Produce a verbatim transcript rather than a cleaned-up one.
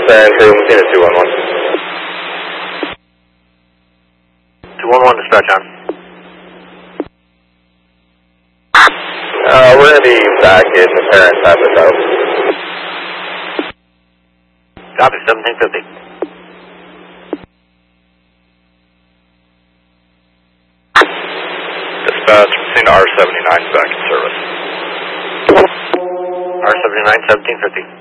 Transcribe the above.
and three one to two one one. two one one dispatch on. Uh, we're going to be back in the parents' at the house. Copy, seventeen fifty. Dispatch, seen R seventy-nine back in service. R seventy-nine, seventeen fifty.